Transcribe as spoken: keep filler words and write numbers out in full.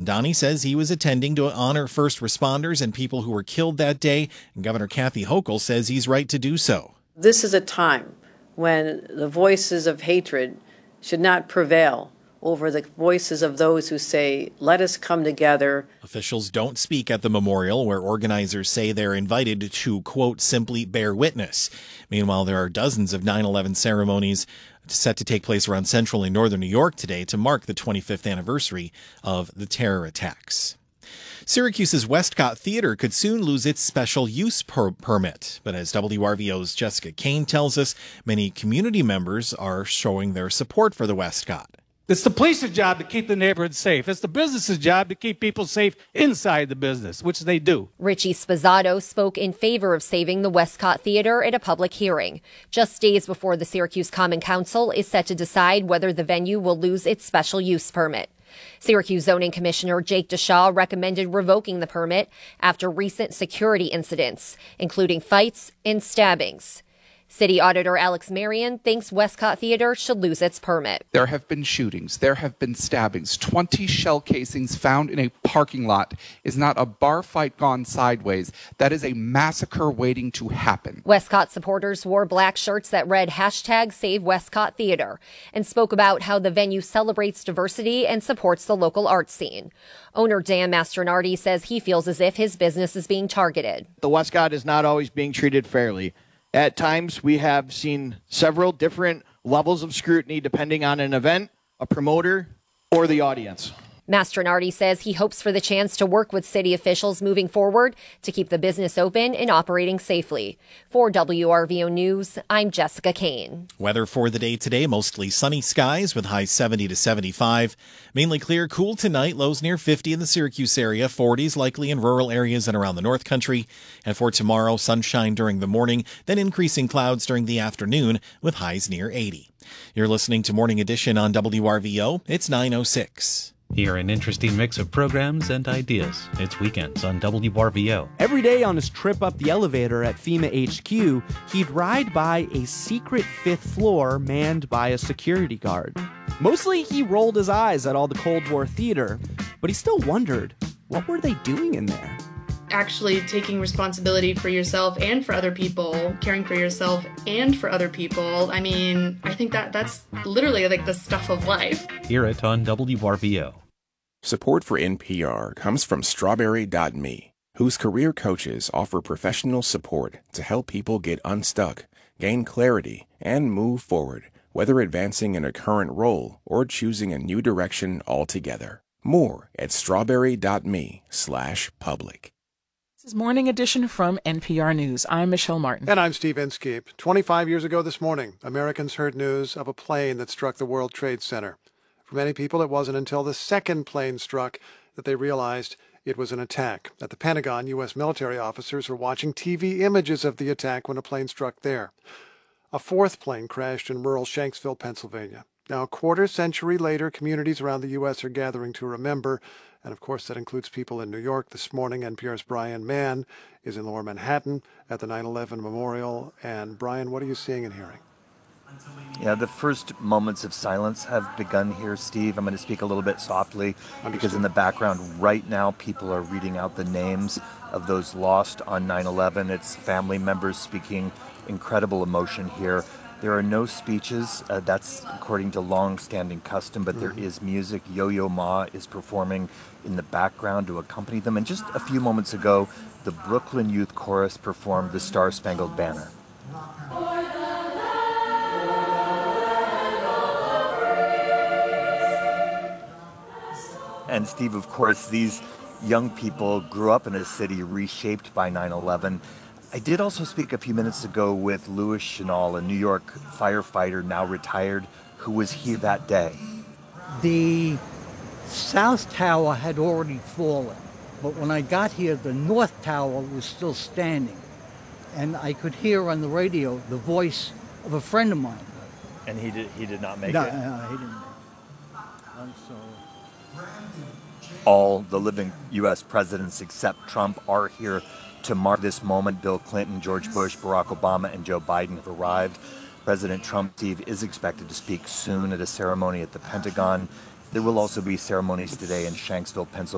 Donnie says he was attending to honor first responders and people who were killed that day, and Governor Kathy Hochul says he's right to do so. This is a time when the voices of hatred should not prevail over the voices of those who say, let us come together. Officials don't speak at the memorial, where organizers say they're invited to, quote, simply bear witness. Meanwhile, there are dozens of nine eleven ceremonies set to take place around central and northern New York today to mark the twenty-fifth anniversary of the terror attacks. Syracuse's Westcott Theater could soon lose its special use per- permit. But as W R V O's Jessica Kane tells us, many community members are showing their support for the Westcott. It's the police's job to keep the neighborhood safe. It's the business's job to keep people safe inside the business, which they do. Richie Spazzato spoke in favor of saving the Westcott Theater at a public hearing, just days before the Syracuse Common Council is set to decide whether the venue will lose its special use permit. Syracuse Zoning Commissioner Jake DeShaw recommended revoking the permit after recent security incidents, including fights and stabbings. City Auditor Alex Marion thinks Westcott Theater should lose its permit. There have been shootings. There have been stabbings. twenty shell casings found in a parking lot is not a bar fight gone sideways. That is a massacre waiting to happen. Westcott supporters wore black shirts that read hashtag Save Westcott Theater and spoke about how the venue celebrates diversity and supports the local art scene. Owner Dan Mastronardi says he feels as if his business is being targeted. The Westcott is not always being treated fairly. At times, we have seen several different levels of scrutiny depending on an event, a promoter, or the audience. Mastronardi says he hopes for the chance to work with city officials moving forward to keep the business open and operating safely. For W R V O News, I'm Jessica Kane. Weather for the day today, mostly sunny skies with highs seventy to seventy-five. Mainly clear, cool tonight, lows near fifty in the Syracuse area, forties likely in rural areas and around the North Country. And for tomorrow, sunshine during the morning, then increasing clouds during the afternoon with highs near eighty. You're listening to Morning Edition on W R V O. It's nine oh six. Hear an interesting mix of programs and ideas. It's Weekends on W R V O. Every day on his trip up the elevator at FEMA H Q, he'd ride by a secret fifth floor manned by a security guard. Mostly he rolled his eyes at all the Cold War theater, but he still wondered, what were they doing in there? Actually taking responsibility for yourself and for other people, caring for yourself and for other people. I mean, I think that that's literally like the stuff of life. Hear it on W R V O. Support for N P R comes from Strawberry dot me, whose career coaches offer professional support to help people get unstuck, gain clarity, and move forward, whether advancing in a current role or choosing a new direction altogether. More at strawberry dot me slash public. This is Morning Edition from N P R News. I'm Michelle Martin. And I'm Steve Inskeep. twenty-five years ago this morning, Americans heard news of a plane that struck the World Trade Center. For many people, it wasn't until the second plane struck that they realized it was an attack. At the Pentagon, U S military officers were watching T V images of the attack when a plane struck there. A fourth plane crashed in rural Shanksville, Pennsylvania. Now, a quarter century later, communities around the U S are gathering to remember. And, of course, that includes people in New York. This morning, N P R's Brian Mann is in Lower Manhattan at the nine eleven Memorial. And, Brian, what are you seeing and hearing? Yeah, the first moments of silence have begun here, Steve. I'm going to speak a little bit softly Understood. Because in the background right now, people are reading out the names of those lost on nine eleven. It's family members speaking incredible emotion here. There are no speeches. Uh, that's according to long-standing custom, but there is music. Yo-Yo Ma is performing in the background to accompany them. And just a few moments ago, the Brooklyn Youth Chorus performed the Star-Spangled Banner. And Steve, of course, these young people grew up in a city reshaped by nine eleven. I did also speak a few minutes ago with Louis Chenal, a New York firefighter now retired, who was here that day. The South Tower had already fallen, but when I got here, the North Tower was still standing. And I could hear on the radio the voice of a friend of mine. And he did he did not make no, it? No, he didn't make it. I'm sorry. All the living U S presidents except Trump are here to mark this moment. Bill Clinton, George Bush, Barack Obama, and Joe Biden have arrived. President Trump, Steve, is expected to speak soon at a ceremony at the Pentagon. There will also be ceremonies today in Shanksville, Pennsylvania.